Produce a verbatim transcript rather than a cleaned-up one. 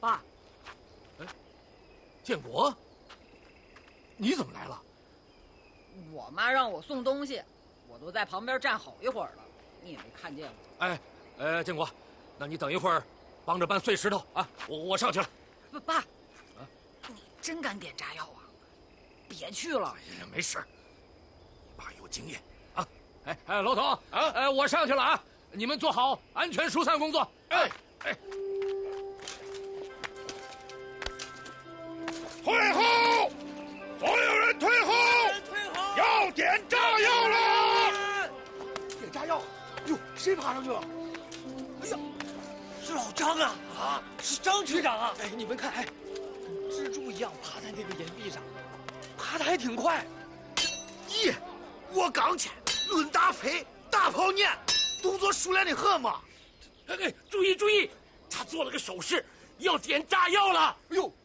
爸， 哎，建国，你怎么来了？ 我妈让我送东西，我都在旁边站好一会儿了，你也没看见我。 哎，呃，建国，那你等一会儿，帮着搬碎石头啊！我我上去了。 不，爸，啊，你真敢点炸药啊？别去了。 哎呀，没事，你爸有经验啊。哎哎，老头啊，哎，我上去了啊，你们做好安全疏散工作。哎哎。 退后！所有人退后！ 退后！ 要点炸药了！ 点炸药！哟，谁爬上去了？哎呀，是老张啊！啊，是张局长啊！哎，你们看，哎，跟蜘蛛一样爬在那个岩壁上，爬得还挺快。 咦，我刚去，论打飞，大跑撵，动作熟练的很嘛。 哎哎，注意注意，他做了个手势，要点炸药了。 哎呦！